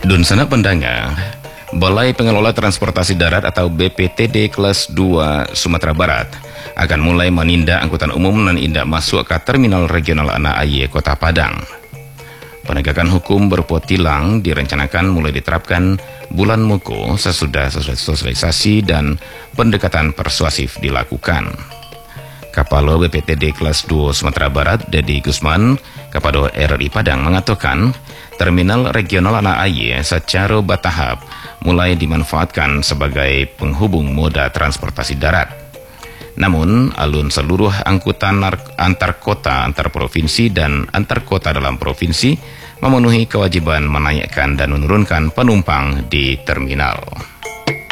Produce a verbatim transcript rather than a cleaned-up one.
Dunsana Pendanga, Balai Pengelola Transportasi Darat atau B P T D kelas dua Sumatera Barat akan mulai menindak angkutan umum dan indak masuk ke Terminal Regional Anak Aye Kota Padang. Penegakan hukum berupa tilang direncanakan mulai diterapkan bulan Moko sesudah sosialisasi dan pendekatan persuasif dilakukan. Kapalo B P T D kelas dua Sumatera Barat, Dedi Gusman, kepada R R I Padang mengatakan, Terminal Regional Anak Aye secara bertahap mulai dimanfaatkan sebagai penghubung moda transportasi darat. Namun, alun seluruh angkutan antar kota, antar provinsi, dan antar kota dalam provinsi memenuhi kewajiban menaikkan dan menurunkan penumpang di terminal.